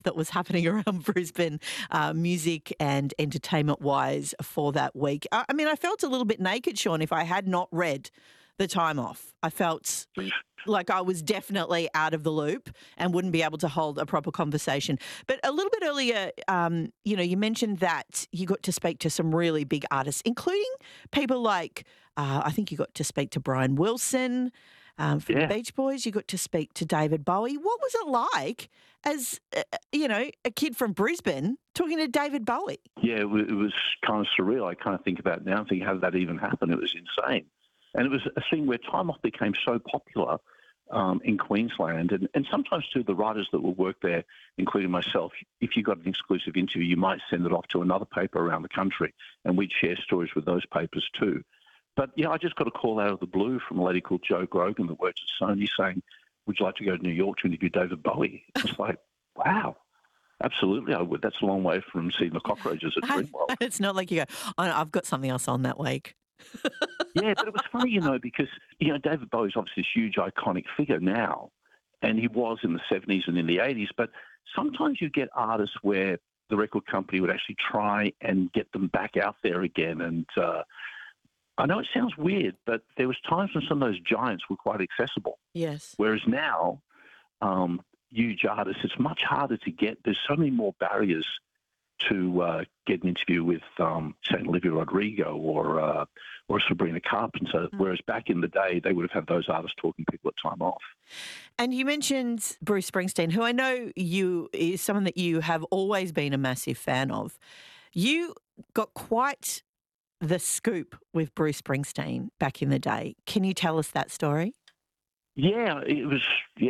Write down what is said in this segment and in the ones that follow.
that was happening around Brisbane, music and entertainment-wise for that week. I mean, I felt a little bit naked, Sean, if I had not read the time off. I felt like I was definitely out of the loop and wouldn't be able to hold a proper conversation. But a little bit earlier, you mentioned that you got to speak to some really big artists, including people like, I think you got to speak to Brian Wilson from the Beach Boys. You got to speak to David Bowie. What was it like as, a kid from Brisbane talking to David Bowie? Yeah, it was kind of surreal. I kind of think about it now and think, how did that even happen? It was insane. And it was a thing where time off became so popular in Queensland. And sometimes, too, the writers that will work there, including myself, if you got an exclusive interview, you might send it off to another paper around the country, and we'd share stories with those papers too. But, I just got a call out of the blue from a lady called Jo Grogan that works at Sony saying, would you like to go to New York to interview David Bowie? I was like, wow. Absolutely, I would. That's a long way from seeing the Cockroaches at Dreamworld. It's not like you go, oh, no, I've got something else on that week. Yeah, but it was funny, because, David Bowie's obviously this huge iconic figure now, and he was in the 70s and in the 80s, but sometimes you get artists where the record company would actually try and get them back out there again. And I know it sounds weird, but there was times when some of those giants were quite accessible. Yes. Whereas now, huge artists, it's much harder to get. There's so many more barriers to get an interview with, say, Olivia Rodrigo or Sabrina Carpenter, whereas back in the day, they would have had those artists talking to people at time off. And you mentioned Bruce Springsteen, who I know is someone that you have always been a massive fan of. You got quite the scoop with Bruce Springsteen back in the day. Can you tell us that story? Yeah, it was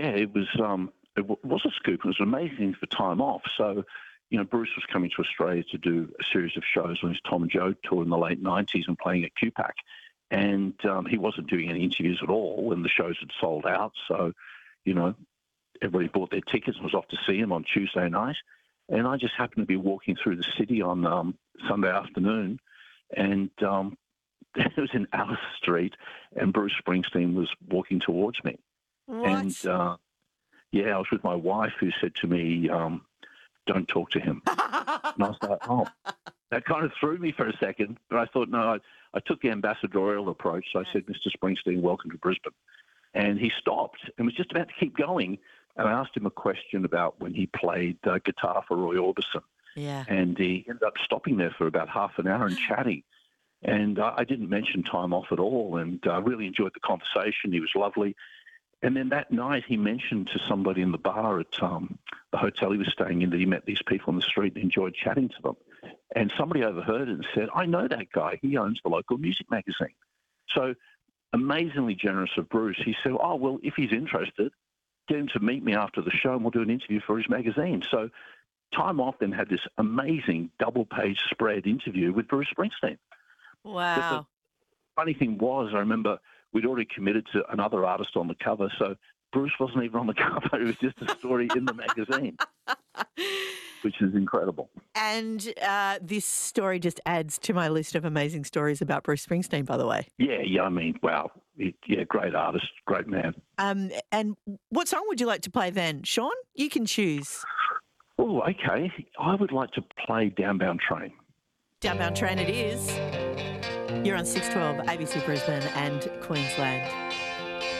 a scoop. It was amazing for time off. So, Bruce was coming to Australia to do a series of shows on his Tom and Joe tour in the late 90s and playing at QPAC. And he wasn't doing any interviews at all, and the shows had sold out. So, everybody bought their tickets and was off to see him on Tuesday night. And I just happened to be walking through the city on Sunday afternoon, and it was in Alice Street, and Bruce Springsteen was walking towards me. What? And, I was with my wife, who said to me, don't talk to him. And I was like, oh, that kind of threw me for a second. But I thought, no, I took the ambassadorial approach. So I said, Mr. Springsteen, welcome to Brisbane. And he stopped and was just about to keep going. And I asked him a question about when he played guitar for Roy Orbison. Yeah. And he ended up stopping there for about half an hour and chatting. And I didn't mention time off at all. And I really enjoyed the conversation. He was lovely. And then that night he mentioned to somebody in the bar at the hotel he was staying in that he met these people on the street and enjoyed chatting to them. And somebody overheard it and said, I know that guy. He owns the local music magazine. So amazingly generous of Bruce. He said, oh, well, if he's interested, get him to meet me after the show and we'll do an interview for his magazine. So Time Off then had this amazing double-page spread interview with Bruce Springsteen. Wow. But the funny thing was, I remember we'd already committed to another artist on the cover, so Bruce wasn't even on the cover. It was just a story in the magazine, which is incredible. And this story just adds to my list of amazing stories about Bruce Springsteen, by the way. Yeah, I mean, wow. Great artist, great man. And what song would you like to play then? Sean, you can choose. Oh, okay. I would like to play Downbound Train. Downbound Train it is. You're on 612 ABC Brisbane and Queensland.